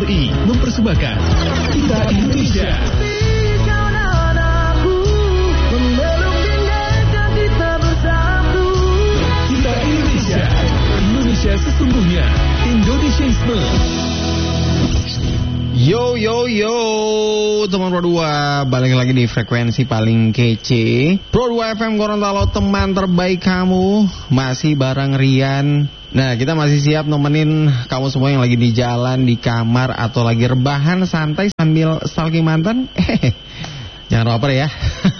BRI mempersembahkan Kita Indonesia. Kita Indonesia, Indonesia sesungguhnya, Indonesiaisme. Yo teman Pro 2, balik lagi di frekuensi paling kece Pro 2 FM Gorontalo, teman terbaik kamu. Masih bareng Rian. Nah, kita masih siap nemenin kamu semua yang lagi di jalan, di kamar, atau lagi rebahan santai sambil stalking mantan. Jangan baper ya.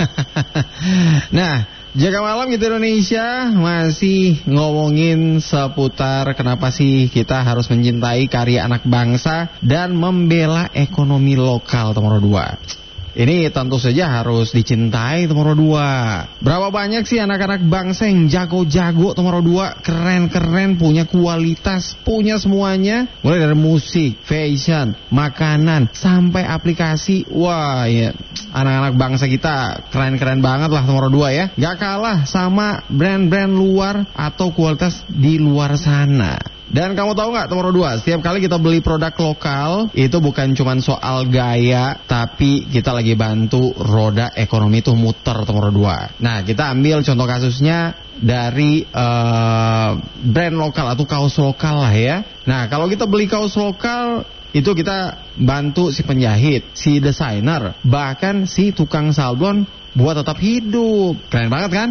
Nah, jaga malam gitu Indonesia masih ngomongin seputar kenapa sih kita harus mencintai karya anak bangsa dan membela ekonomi lokal, teman 2. Ini tentu saja harus dicintai, teman 2. Berapa banyak sih anak-anak bangsa yang jago-jago, teman 2, keren-keren, punya kualitas, punya semuanya, mulai dari musik, fashion, makanan, sampai aplikasi. Wah, ya, anak-anak bangsa kita keren-keren banget lah, teman 2 ya. Gak kalah sama brand-brand luar atau kualitas di luar sana. Dan kamu tahu nggak, teman 2, setiap kali kita beli produk lokal itu bukan cuma soal gaya, tapi kita lagi bantu roda ekonomi itu muter, teman 2. Nah, kita ambil contoh kasusnya dari brand lokal atau kaos lokal lah ya. Nah, kalau kita beli kaos lokal itu kita bantu si penjahit, si desainer, bahkan si tukang salon buat tetap hidup. Keren banget kan?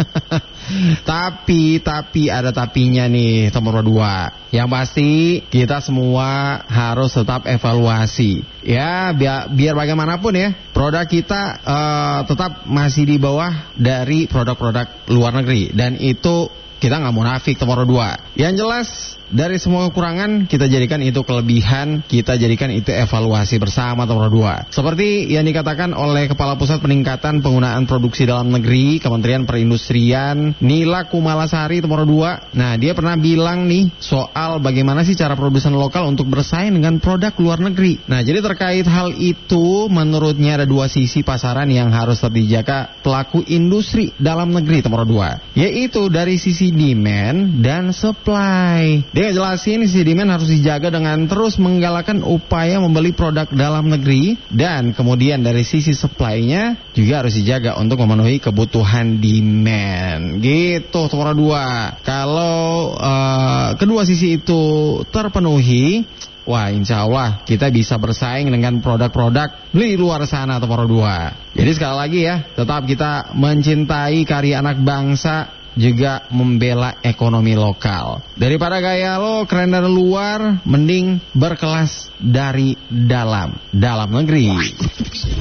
Tapi ada tapinya nih, teman 2. Yang pasti kita semua harus tetap evaluasi. Ya, biar bagaimanapun ya, produk kita tetap masih di bawah dari produk-produk luar negeri. Dan itu kita nggak munafik, teman 2. Yang jelas, dari semua kekurangan kita jadikan itu kelebihan, kita jadikan itu evaluasi bersama, teman 2. Seperti yang dikatakan oleh Kepala Pusat Peningkatan Penggunaan Produksi Dalam Negeri Kementerian Perindustrian Nila Kumalasari, teman 2. Nah, dia pernah bilang nih soal bagaimana sih cara produsen lokal untuk bersaing dengan produk luar negeri. Nah, jadi terkait hal itu, menurutnya ada dua sisi pasaran yang harus tetap dijaga pelaku industri dalam negeri, teman 2. Yaitu dari sisi demand dan supply. Dia ngejelasin sisi demand harus dijaga dengan terus menggalakkan upaya membeli produk dalam negeri, dan kemudian dari sisi supply-nya juga harus dijaga untuk memenuhi kebutuhan demand. Gitu, teman 2. Kalau kedua sisi itu terpenuhi, wah, insya Allah kita bisa bersaing dengan produk-produk di luar sana, teman 2. Jadi sekali lagi ya, tetap kita mencintai karya anak bangsa, juga membela ekonomi lokal. Daripada gaya lo keren dari luar, mending berkelas dari dalam negeri.